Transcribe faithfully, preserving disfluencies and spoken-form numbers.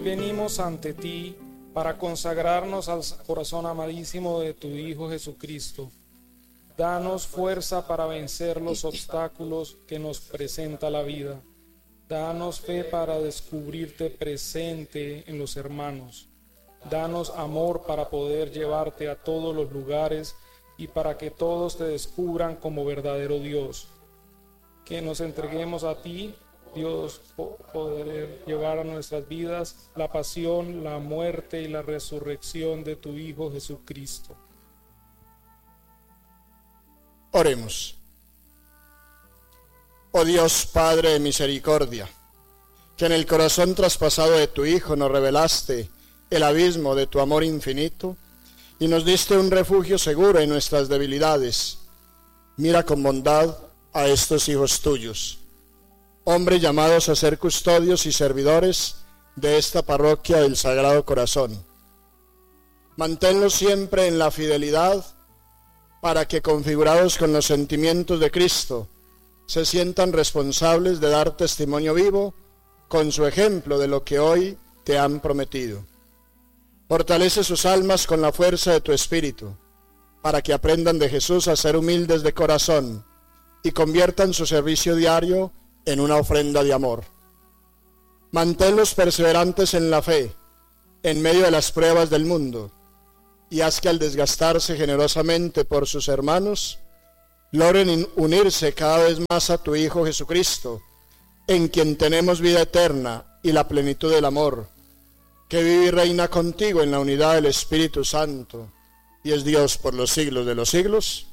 Venimos ante ti para consagrarnos al corazón amadísimo de tu Hijo Jesucristo. Danos fuerza para vencer los obstáculos que nos presenta la vida. Danos fe para descubrirte presente en los hermanos. Danos amor para poder llevarte a todos los lugares y para que todos te descubran como verdadero Dios. Que nos entreguemos a ti, Dios, poder llevar a nuestras vidas la pasión, la muerte y la resurrección de tu Hijo Jesucristo. Oremos. Oh Dios, Padre de misericordia, que en el corazón traspasado de tu Hijo nos revelaste el abismo de tu amor infinito y nos diste un refugio seguro en nuestras debilidades. Mira con bondad a estos hijos tuyos, hombres llamados a ser custodios y servidores de esta parroquia del Sagrado Corazón. Manténlos siempre en la fidelidad para que, configurados con los sentimientos de Cristo, se sientan responsables de dar testimonio vivo con su ejemplo de lo que hoy te han prometido. Fortalece sus almas con la fuerza de tu Espíritu, para que aprendan de Jesús a ser humildes de corazón y conviertan su servicio diario en una ofrenda de amor. Manténlos perseverantes en la fe, en medio de las pruebas del mundo, y haz que al desgastarse generosamente por sus hermanos, logren unirse cada vez más a tu Hijo Jesucristo, en quien tenemos vida eterna y la plenitud del amor, que vive y reina contigo en la unidad del Espíritu Santo, y es Dios por los siglos de los siglos.